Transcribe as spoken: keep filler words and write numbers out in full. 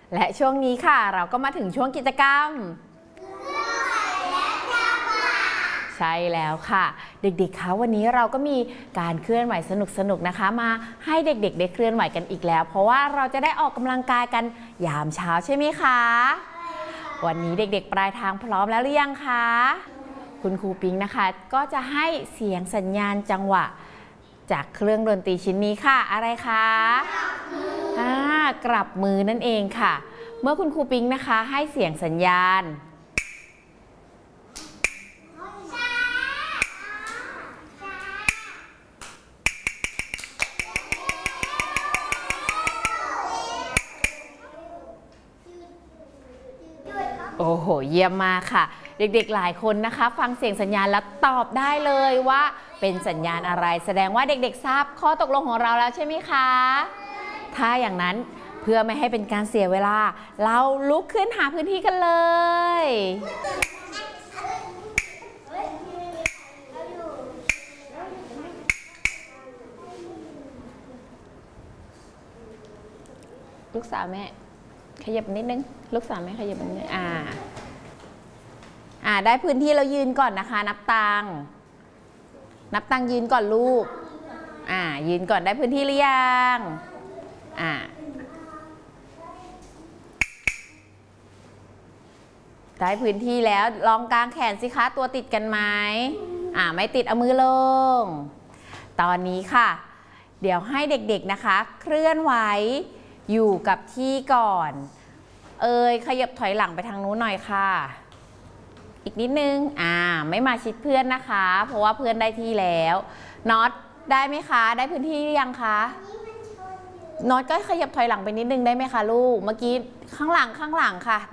และช่วงนี้ค่ะเราก็มาถึงช่วงกิจกรรมใช่แล้วค่ะเด็กๆคะวันนี้เราก็มีการเคลื่อนไหวสนุกๆนะคะมาให้เด็กๆได้เคลื่อนไหวกันอีกแล้วเพราะว่าเราจะได้ออกกำลังกายกันยามเช้าใช่ไหมคะวันนี้เด็กๆปลายทางพร้อมแล้วหรือยังคะคุณครูปิงนะคะก็จะให้เสียงสัญญาณจังหวะจากเครื่องดนตรีชิ้นนี้ค่ะอะไรคะอ่ากลับมือนั่นเองค่ะเมื่อคุณครูปิงนะคะให้เสียงสัญญาณโอ้โหเยี่ยมมากค่ะเด็กๆหลายคนนะคะฟังเสียงสัญญาณแล้วตอบได้เลยว่าเป็นสัญญาณอะไรแสดงว่าเด็กๆทราบข้อตกลงของเราแล้วใช่ไหมคะถ้าอย่างนั้นเพื่อไม่ให้เป็นการเสียเวลาเราลุกขึ้นหาพื้นที่กันเลยลูกสาวแม่ขยับนิดนึงลูกสาวแม่ขยับนิดนึงอ่าอ่าได้พื้นที่เรายืนก่อนนะคะนับตังนับตังยืนก่อนลูกอ่ายืนก่อนได้พื้นที่หรือยังอ่าได้พื้นที่แล้วลองกางแขนสิคะตัวติดกันไหมอ่าไม่ติดเอามือลงตอนนี้ค่ะเดี๋ยวให้เด็กๆนะคะเคลื่อนไหวอยู่กับที่ก่อนเอ่ยขยับถอยหลังไปทางนู้นหน่อยค่ะอีกนิดนึงอ่าไม่มาชิดเพื่อนนะคะเพราะว่าเพื่อนได้ที่แล้วน็อตได้ไหมคะได้พื้นที่หรือยังคะน็อตก็ขยับถอยหลังไปนิดนึงได้ไหมคะลูกเมื่อกี้ข้างหลังข้างหลังค่ะ